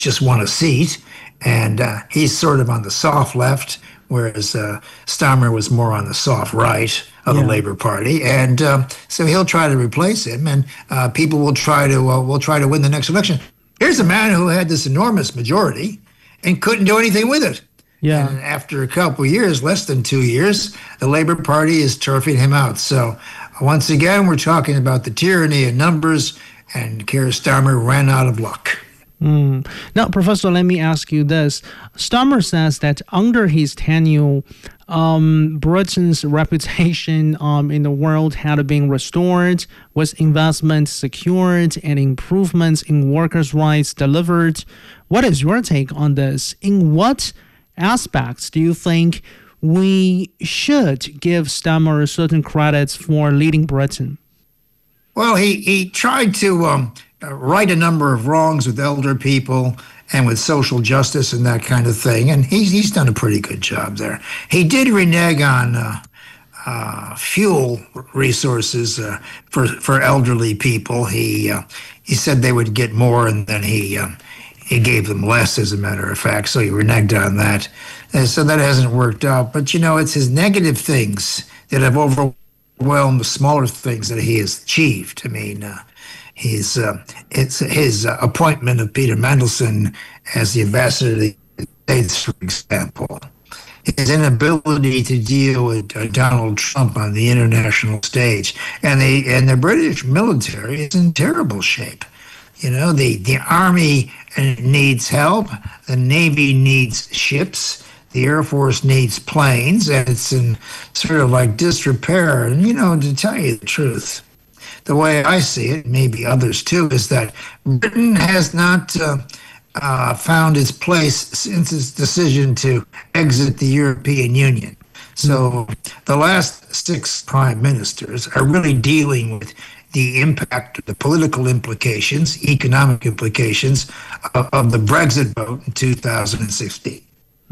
just won a seat, and he's sort of on the soft left, whereas Starmer was more on the soft right of the Labour Party, and so he'll try to replace him, and people will try to win the next election. Here's a man who had this enormous majority and couldn't do anything with it. Yeah. And after a couple of years, less than 2 years, the Labour Party is turfing him out. So once again, we're talking about the tyranny of numbers, and Keir Starmer ran out of luck. Now, Professor, let me ask you this. Starmer says that under his tenure, Britain's reputation in the world had been restored, with investment secured and improvements in workers' rights delivered. What is your take on this? In what aspects do you think we should give Starmer certain credits for leading Britain? Well, he tried to right a number of wrongs with elder people and with social justice and that kind of thing, and he's done a pretty good job there. He did renege on fuel resources for elderly people. He said they would get more, and then he gave them less, as a matter of fact. So he reneged on that, and so that hasn't worked out. But it's his negative things that have overwhelmed the smaller things that he has achieved. I mean, it's his appointment of Peter Mandelson as the ambassador to the United States, for example. His inability to deal with Donald Trump on the international stage, and the British military is in terrible shape. The army needs help, the Navy needs ships, the Air Force needs planes, and it's in sort of like disrepair. And to tell you the truth, the way I see it, maybe others too, is that Britain has not found its place since its decision to exit the European Union. So the last 6 prime ministers are really dealing with the impact, the political implications, economic implications of the Brexit vote in 2016.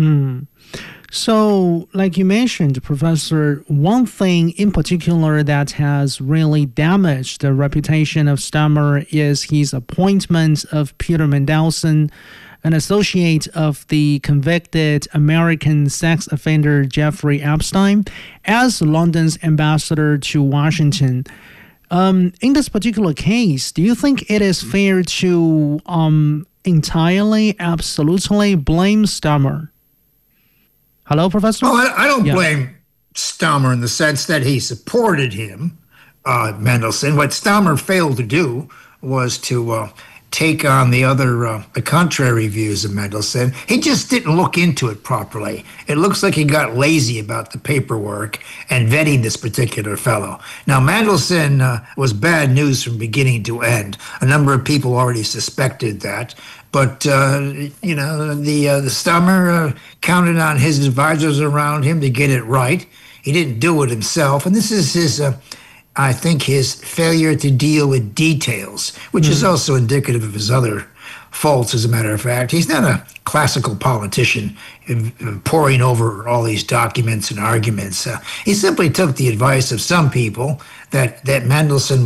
So, like you mentioned, Professor, one thing in particular that has really damaged the reputation of Starmer is his appointment of Peter Mandelson, an associate of the convicted American sex offender Jeffrey Epstein, as London's ambassador to Washington. In this particular case, do you think it is fair to entirely, absolutely blame Starmer? Hello, Professor? Well, I don't blame Starmer in the sense that he supported him, Mandelson. What Starmer failed to do was to take on the contrary views of Mandelson. He just didn't look into it properly. It looks like he got lazy about the paperwork and vetting this particular fellow. Now, Mandelson was bad news from beginning to end. A number of people already suspected that. But, the Starmer counted on his advisors around him to get it right. He didn't do it himself. And this is his failure to deal with details, which is also indicative of his other faults, as a matter of fact. He's not a classical politician poring over all these documents and arguments. He simply took the advice of some people that Mandelson